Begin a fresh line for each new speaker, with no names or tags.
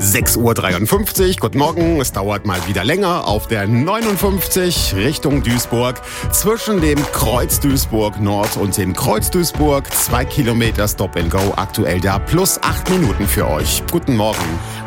6:53 Uhr. Guten Morgen. Es dauert mal wieder länger auf der 59 Richtung Duisburg. Zwischen dem Kreuz Duisburg Nord und dem Kreuz Duisburg 2 Kilometer Stop and Go. Aktuell da plus 8 Minuten für euch. Guten Morgen.